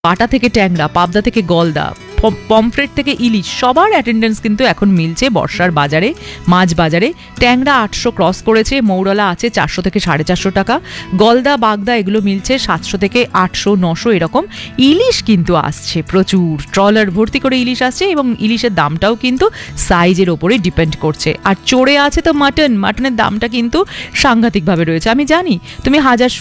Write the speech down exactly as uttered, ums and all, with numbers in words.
পাটা থেকে ট্যাংরা, পাবদা থেকে গলদা, পমফ্রেট থেকে ইলিশ, সবার অ্যাটেন্ডেন্স কিন্তু এখন মিলছে বর্ষার বাজারে, মাছ বাজারে। ট্যাংরা আটশো ক্রস করেছে, মৌরলা আছে চারশো থেকে সাড়ে চারশো টাকা, গলদা বাগদা এগুলো মিলছে সাতশো থেকে আটশো নশো এরকম। ইলিশ কিন্তু আসছে প্রচুর, ট্রলার ভর্তি করে ইলিশ আসছে, এবং ইলিশের দামটাও কিন্তু সাইজের ওপরে ডিপেন্ড করছে। আর চড়ে আছে তো মাটন, মাটনের দামটা কিন্তু সাংঘাতিকভাবে রয়েছে। আমি জানি তুমি হাজার